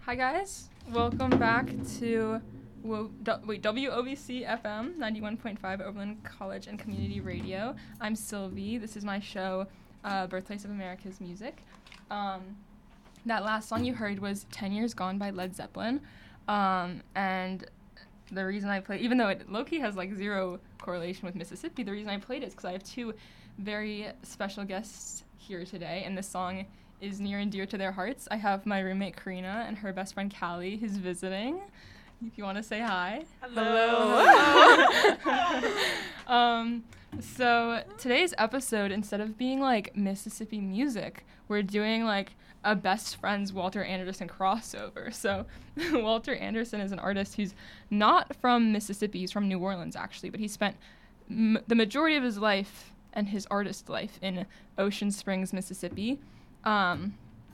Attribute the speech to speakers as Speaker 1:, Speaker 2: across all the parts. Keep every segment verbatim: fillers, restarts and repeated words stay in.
Speaker 1: Hi guys, welcome back to wo- du- wait W O B C F M ninety-one point five Oberlin College and Community Radio. I'm Sylvie. This is my show, uh, Birthplace of America's Music. Um, that last song you heard was ten years Gone by Led Zeppelin. Um, and the reason I played, even though it low-key has like zero correlation with Mississippi, the reason I played it is because I have two very special guests here today, and this song is near and dear to their hearts. I have my roommate Karina and her best friend Callie who's visiting. If you want to say hi.
Speaker 2: Hello.
Speaker 1: Hello. um, so today's episode, instead of being like Mississippi music, we're doing like a best friends Walter Anderson crossover. So Walter Anderson is an artist who's not from Mississippi. He's from New Orleans actually, but he spent m- the majority of his life and his artist life in Ocean Springs, Mississippi. Um,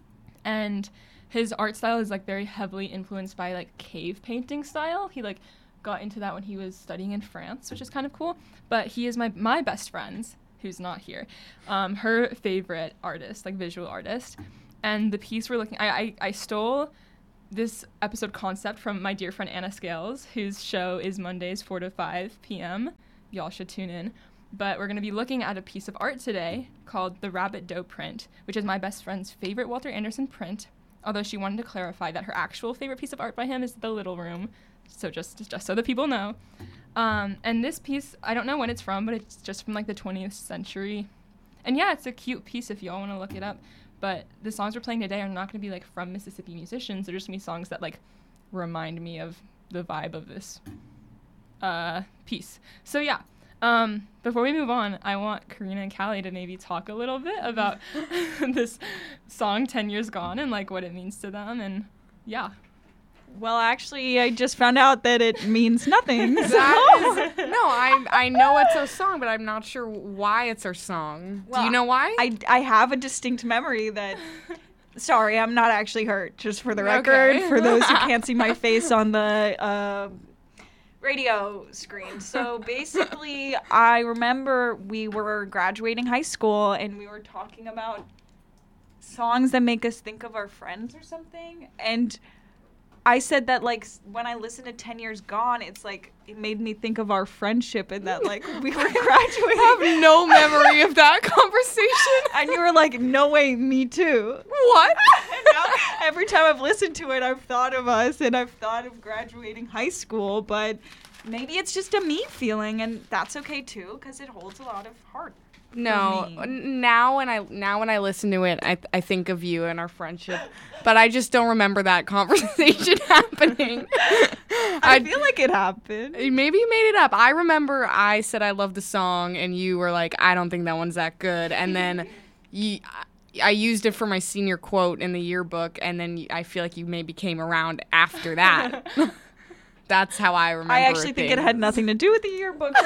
Speaker 1: and his art style is like very heavily influenced by like cave painting style. He like got into that when he was studying in France, which is kind of cool. But he is my my best friend's, who's not here, um, her favorite artist, like visual artist. And the piece we're looking, I, I I stole this episode concept from my dear friend Anna Scales, whose show is Mondays four to five p.m. Y'all should tune in. But we're going to be looking at a piece of art today called the Rabbit Doe print, which is my best friend's favorite Walter Anderson print, although she wanted to clarify that her actual favorite piece of art by him is The Little Room, so just just so the people know. Um, and this piece, I don't know when it's from, but it's just from like the twentieth century. And yeah, it's a cute piece if y'all want to look it up. But the songs we're playing today are not going to be like from Mississippi musicians. They're just going to be songs that like remind me of the vibe of this uh, piece. So yeah. Um, before we move on, I want Karina and Callie to maybe talk a little bit about this song ten years Gone and like what it means to them, and yeah.
Speaker 2: Well, actually, I just found out that it means nothing. So.
Speaker 3: That is, no, I I know it's our song, but I'm not sure why it's our song.
Speaker 2: Well,
Speaker 3: Do you know why?
Speaker 2: I, I have a distinct memory that... Sorry, I'm not actually hurt, just for the record,
Speaker 3: Okay.
Speaker 2: for those who can't see my face on the... Uh, radio screen. So basically, I remember we were graduating high school and we were talking about songs that make us think of our friends or something. And I said that, like, when I listened to ten years Gone, it's like, it made me think of our friendship and that, like, we were graduating.
Speaker 3: I have no memory of that conversation.
Speaker 2: And you were like, no way, me too.
Speaker 3: What?
Speaker 2: And now, every time I've listened to it, I've thought of us and I've thought of graduating high school, but maybe it's just a me feeling, and that's okay too, because it holds a lot of heart.
Speaker 3: No,
Speaker 2: me.
Speaker 3: n- now when I now when I listen to it, I I think of you and our friendship, but I just don't remember that conversation happening.
Speaker 2: I feel like it happened.
Speaker 3: Maybe you made it up. I remember I said I love the song, and you were like, I don't think that one's that good, and then you. I used it for my senior quote in the yearbook, and then I feel like you maybe came around after that. That's how I remember
Speaker 2: I actually
Speaker 3: it
Speaker 2: think
Speaker 3: being.
Speaker 2: it had nothing to do with the yearbook.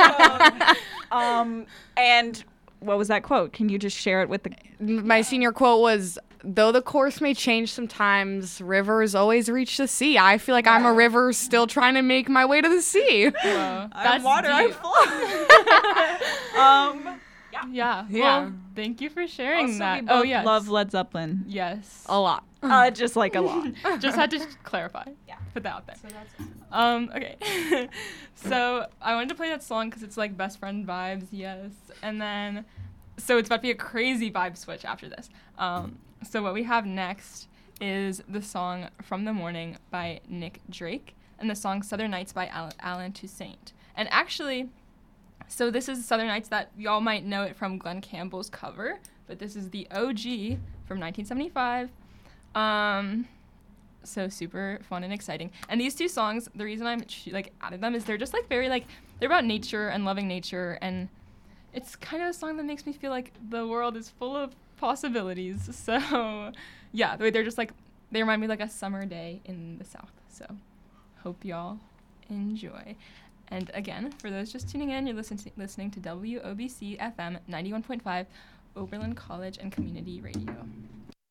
Speaker 2: um, and what was that quote? Can you just share it with the...
Speaker 3: My senior quote was, though the course may change sometimes, rivers always reach the sea. I feel like I'm a river still trying to make my way to the sea.
Speaker 1: Whoa,
Speaker 2: I'm water,
Speaker 1: deep.
Speaker 2: I'm flow. um,
Speaker 1: Yeah.
Speaker 3: Yeah.
Speaker 1: Well, thank you for sharing
Speaker 2: also,
Speaker 1: that.
Speaker 2: we both
Speaker 1: oh yes.
Speaker 2: love Led Zeppelin.
Speaker 1: Yes.
Speaker 3: A lot.
Speaker 2: Uh, just like a lot.
Speaker 1: Just had to sh- clarify.
Speaker 2: Yeah.
Speaker 1: Put that out there. Um, okay. So I wanted to play that song because it's like best friend vibes, yes. And then, so it's about to be a crazy vibe switch after this. Um, so what we have next is the song From the Morning by Nick Drake and the song Southern Nights by Al- Alan Toussaint. And actually, so this is Southern Nights that y'all might know it from Glenn Campbell's cover, but this is the O G from nineteen seventy-five. Um, so super fun and exciting. And these two songs, the reason I'm like added them is they're just like very like they're about nature and loving nature, and it's kind of a song that makes me feel like the world is full of possibilities. So yeah, they're just like they remind me like a summer day in the South. So hope y'all enjoy. And again, for those just tuning in, you're listening to, listening to W O B C F M ninety-one point five Oberlin College and Community Radio.